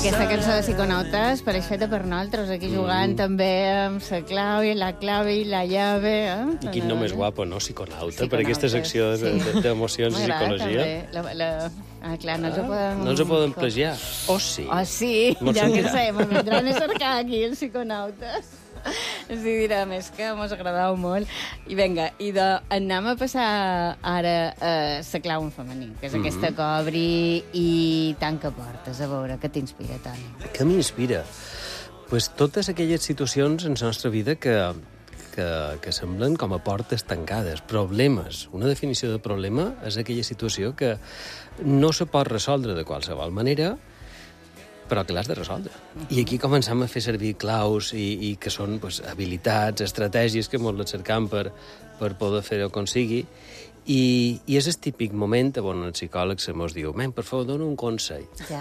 Aquesta cançó de Psiconautes pareix feta per nosaltres, aquí jugant també amb la clau i la clave i la llave. I quin nom és guapo, no? Psiconauta, per Psiconautes, aquesta secció d'emocions i psicologia. Clar, no els ho poden plagiar. O sí. Oh, sí, Mos ja que sentirà. sé, me vendran a cercar aquí els psiconautes. Els dirà més que m'ha agradat molt. I vinga, anem a passar ara a la clau en femení, que és aquesta que obri i tanca portes. A veure, què t'inspira, Toni? Què m'inspira? Pues totes aquelles situacions en la nostra vida que semblen com a portes tancades, problemes. Una definició de problema és aquella situació que no se pot resoldre de qualsevol manera, però que l'has de resoldre. I aquí començam a fer servir claus i que són pues, habilitats, estratègies que ens les cercam per poder fer-ho com sigui. I és el típic moment on el psicòleg se mos diu per favor, dona un consell. Ja.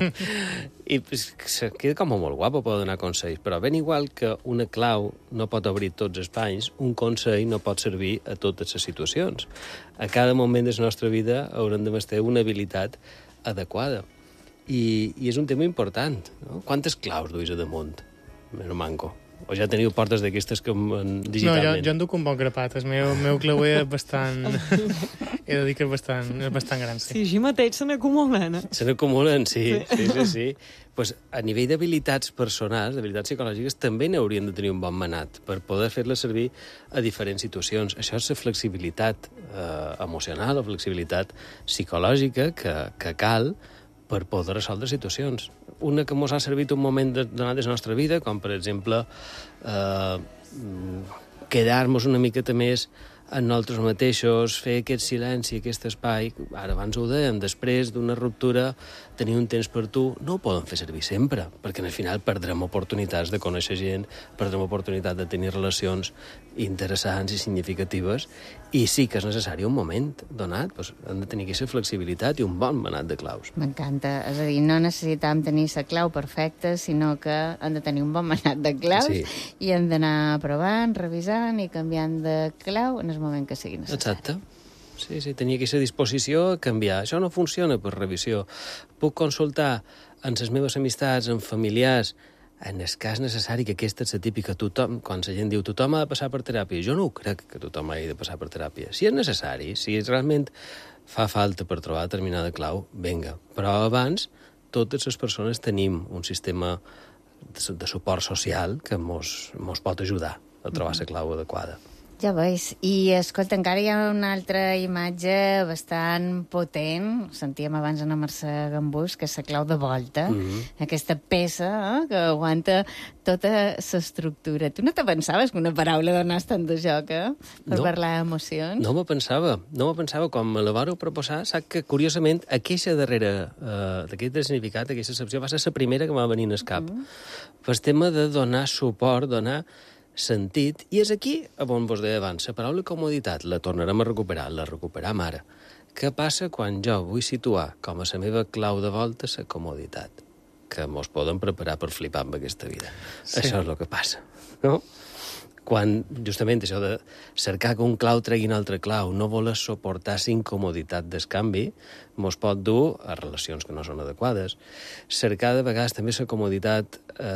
I pues, se queda com molt guapo poder donar consells, però ben igual que una clau no pot obrir tots els panys, un consell no pot servir a totes les situacions. A cada moment de la nostra vida haurem de ter una habilitat adequada. I és un tema important, no? Quantes claus duis a damunt, no manco? O ja teniu portes d'aquestes que digitalment? No, jo en duc un bon grapat. El meu clauer és bastant... He de dir que és bastant gran, sí. Sí, així mateix se n'acumulen. Se n'acumulen, sí. Pues, a nivell d'habilitats personals, d'habilitats psicològiques, també n'haurien de tenir un bon manat per poder fer-les servir a diferents situacions. Això és la flexibilitat emocional o flexibilitat psicològica que cal per poder resoldre situacions. Una que ens ha servit un moment donat de la nostra vida, com per exemple quedar-nos una miqueta més en nosaltres mateixos, fer aquest silenci, aquest espai. Ara abans ho dèiem, després d'una ruptura, tenir un temps per tu, no ho poden fer servir sempre, perquè al final perdrem oportunitats de conèixer gent, perdrem oportunitat de tenir relacions interessants i significatives, i sí que és necessari un moment donat, doncs hem de tenir aquesta flexibilitat i un bon manat de claus. M'encanta. És a dir, no necessitam tenir la clau perfecta, sinó que hem de tenir un bon manat de claus i hem d'anar provant, revisant i canviant de clau en el moment que sigui necessari. Exacte. Sí, tenia aquesta disposició a canviar. Això no funciona per revisió. Puc consultar amb les meves amistats, amb familiars, en el cas necessari, que aquesta és la típica quan la gent diu tothom ha de passar per teràpia. Jo no ho crec que tothom hagi de passar per teràpia. Si és necessari, si realment fa falta per trobar determinada clau, vinga. Però abans, totes les persones tenim un sistema de suport social que mos pot ajudar a trobar la clau adequada. Ja veus. I, escolta, encara hi ha una altra imatge bastant potent, sentíem abans en Mercè Gambús, que és la clau de volta, aquesta peça que aguanta tota l'estructura. Tu no te pensaves que una paraula donés tant de joc, per parlar d'emocions? No m'ho pensava. Quan me la vareu proposar, sap que, curiosament, aquesta darrere d'aquest significat, aquesta excepció, va ser la primera que m'ha venir al cap. El tema de donar suport, donar sentit, i és aquí on vos deia abans, la paraula comoditat la tornarem a recuperar, la recuperam ara. Què passa quan jo vull situar com a la meva clau de volta la comoditat? Que mos poden preparar per flipar amb aquesta vida. Sí. Això és el que passa, no? Quan, justament, això de cercar que un clau tregui un altre clau, no voler suportar la incomoditat del canvi, mos pot dur a relacions que no són adequades. Cercar, de vegades, també la comoditat,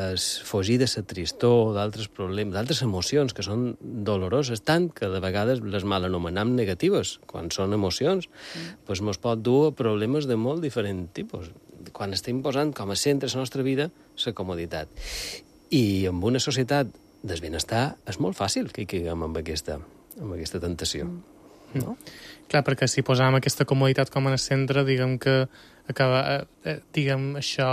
fugir de la tristor, d'altres problemes, d'altres emocions que són doloroses, tant que de vegades les mal anomenam negatives, quan són emocions, doncs mos pot dur a problemes de molt diferent tipus. Quan estem posant com a centre de la nostra vida la comoditat. I en una societat del benestar és molt fàcil que hi caiguem amb aquesta tentació. No? Clar, perquè si posàvem aquesta comoditat com en el centre, diguem que acaba, això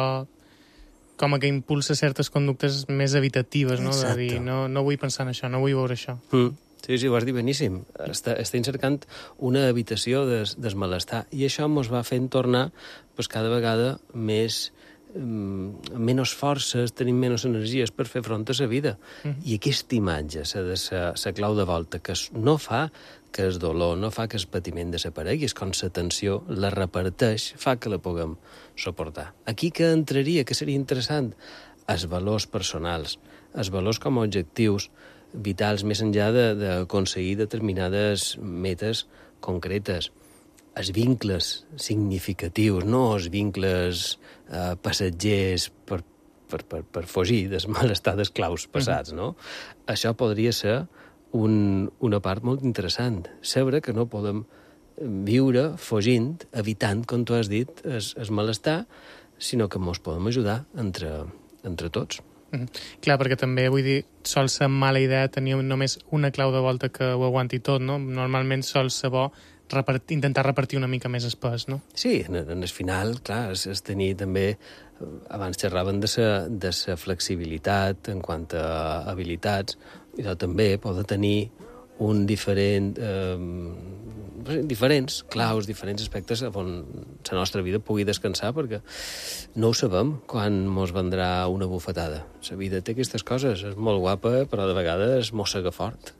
com que impulsa certes conductes més evitatives, no? De dir, no vull pensar en això, no vull veure això. Sí, ho has dit beníssim. Estem cercant una evitació del malestar, i això ens va fent tornar cada vegada menys forces, tenim menys energies per fer front a la vida. I aquesta imatge, la clau de volta, que no fa que el dolor, no fa que el patiment desaparegui, és com la tensió la reparteix, fa que la puguem suportar. Aquí que entraria, que seria interessant, els valors personals, els valors com a objectius vitals, més enllà d'aconseguir determinades metes concretes. els vincles significatius, no els vincles passatgers per fugir del malestar dels claus passats, no? Això podria ser una part molt interessant. Saber que no podem viure fugint, evitant, com tu has dit, el malestar, sinó que ens podem ajudar entre tots. Clar, perquè també, vull dir, sol ser mala idea tenir només una clau de volta que ho aguanti tot, no? Normalment sol ser bo intentar repartir una mica més el pes, no? Sí, en el final, clar, és tenir també... Abans xerraven de la flexibilitat en quant a habilitats, i també poder tenir diferents claus, diferents aspectes on la nostra vida pugui descansar, perquè no ho sabem quan mos vendrà una bufetada. La vida té aquestes coses, és molt guapa, però de vegades mossega fort.